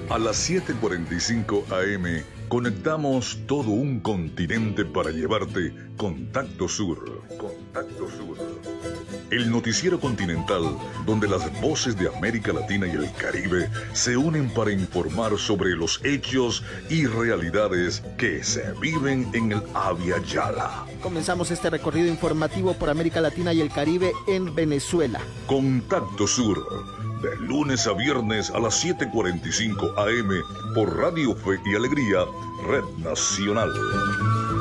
A las 7:45 AM conectamos todo un continente para llevarte Contacto Sur. Contacto Sur. El noticiero continental donde las voces de América Latina y el Caribe se unen para informar sobre los hechos y realidades que se viven en el Abya Yala. Comenzamos este recorrido informativo por América Latina y el Caribe en Venezuela. Contacto Sur, de lunes a viernes a las 7:45 AM por Radio Fe y Alegría, Red Nacional.